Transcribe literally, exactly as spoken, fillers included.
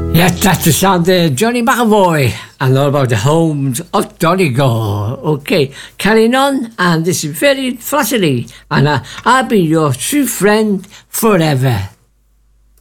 Yes, that's the sound there, Johnny McAvoy, and all about the homes of Donegal. Okay, carrying on, and this is very Flattery, and uh, I'll be your true friend forever.